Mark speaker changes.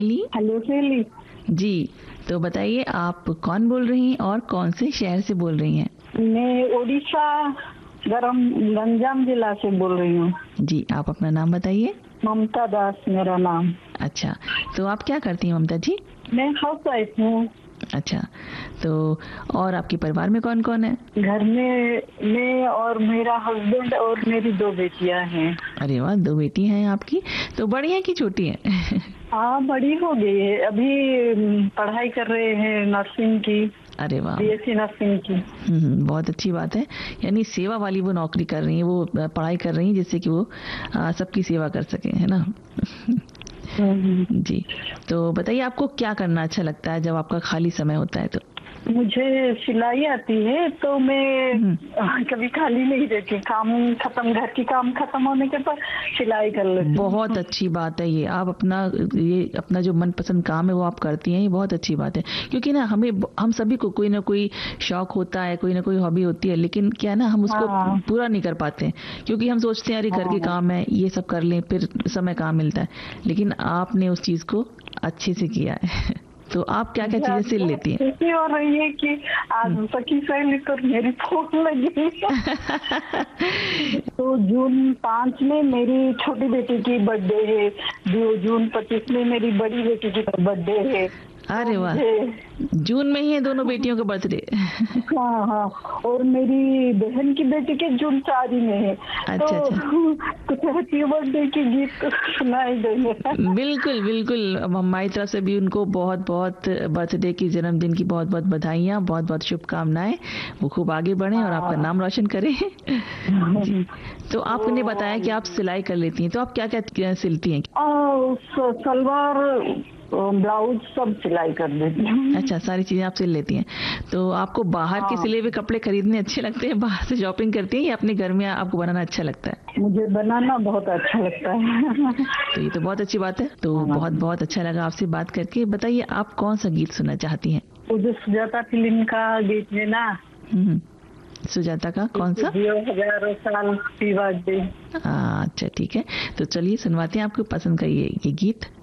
Speaker 1: Hello सहेली
Speaker 2: जी। तो बताइए आप कौन बोल रही हैं और कौन से शहर से बोल रही हैं?
Speaker 1: मैं उड़ीसा गंजाम जिला से बोल रही हूँ।
Speaker 2: जी, आप अपना नाम बताइए।
Speaker 1: ममता दास मेरा नाम।
Speaker 2: अच्छा, तो आप क्या करती हैं ममता जी?
Speaker 1: मैं हाउस वाइफ हूँ।
Speaker 2: अच्छा, तो और आपके परिवार में कौन कौन है?
Speaker 1: घर में मैं और मेरा हस्बैंड और मेरी 2 बेटियां हैं।
Speaker 2: अरे वाह, 2 बेटी हैं आपकी। तो बड़ी हैं कि छोटी हैं?
Speaker 1: हाँ, बड़ी हो गई है, अभी पढ़ाई कर रहे हैं नर्सिंग की।
Speaker 2: अरे वाह,
Speaker 1: बीएससी नर्सिंग की।
Speaker 2: बहुत अच्छी बात है। यानी सेवा वाली वो नौकरी कर रही हैं, वो पढ़ाई कर रही हैं जिससे कि वो सबकी सेवा कर सकें, है ना? जी। तो बताइए आपको क्या करना अच्छा लगता है जब आपका खाली समय होता है तो?
Speaker 1: मुझे सिलाई आती है, तो मैं कभी खाली नहीं रहती। काम खत्म, घर की काम खत्म होने के बाद सिलाई कर लेती हूँ।
Speaker 2: बहुत अच्छी बात है ये। आप अपना जो मनपसंद काम है वो आप करती हैं, ये बहुत अच्छी बात है। क्योंकि ना हम सभी को कोई ना कोई शौक होता है, कोई ना कोई हॉबी होती है, लेकिन क्या है ना, हम उसको पूरा नहीं कर पाते हैं क्योंकि हम सोचते हैं अरे घर के काम है, ये सब कर लें, फिर समय कहाँ मिलता है। लेकिन आपने उस चीज को अच्छे से किया है। तो आप क्या क्या चीजें सिल लेती हैं?
Speaker 1: खुशी हो रही है कि आज सखी सहेली तो मेरी फोन लगी। तो जून 5 में मेरी छोटी बेटी की बर्थडे है, जून 25 में मेरी बड़ी बेटी की बर्थडे है।
Speaker 2: अरे वाह, जून में ही है दोनों बेटियों का बर्थडे।
Speaker 1: हाँ हाँ, और मेरी बहन की बेटी के जून 4 में है।
Speaker 2: अच्छा,
Speaker 1: तो
Speaker 2: अच्छा।
Speaker 1: कुछ हैप्पी बर्थडे की गीत सुनाई देंगे।
Speaker 2: बिल्कुल बिल्कुल, अब हमारी तरफ से भी उनको बहुत बहुत बर्थडे की, जन्मदिन की बहुत बहुत बधाइयाँ, बहुत बहुत शुभकामनाएं। वो खूब आगे बढ़े और आपका नाम रोशन करें। जी। तो आपने बताया कि आप सिलाई कर लेती हैं, तो आप क्या क्या सिलती हैं?
Speaker 1: सलवार ब्लाउज सब सिलाई कर देती हूँ।
Speaker 2: अच्छा, सारी चीजें आप सिल लेती हैं। तो आपको बाहर के सिले हुए कपड़े खरीदने अच्छे लगते हैं, बाहर से शॉपिंग करती हैं, या अपने घर में आपको बनाना अच्छा लगता है?
Speaker 1: मुझे बनाना बहुत अच्छा लगता है।
Speaker 2: तो ये तो बहुत अच्छी बात है। तो बहुत बहुत अच्छा लगा आपसे बात करके। बताइए आप कौन सा गीत सुनना चाहती हैं?
Speaker 1: वो जो सुजाता फिल्म का गीत है ना।
Speaker 2: सुजाता का कौन सा?
Speaker 1: हजारों साल की बात।
Speaker 2: अच्छा, ठीक है। तो चलिए सुनवाते हैं आपको पसंद का ये गीत।